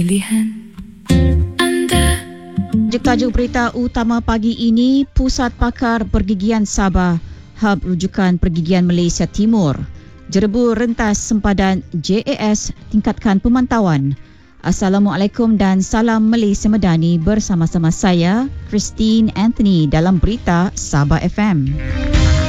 Pilihan anda. Tajuk berita utama pagi ini, Pusat Pakar Pergigian Sabah, Hub Rujukan Pergigian Malaysia Timur. Jerebu rentas sempadan JAS tingkatkan pemantauan. Assalamualaikum dan salam Malaysia Medani bersama-sama saya, Christine Anthony dalam Berita Sabah FM.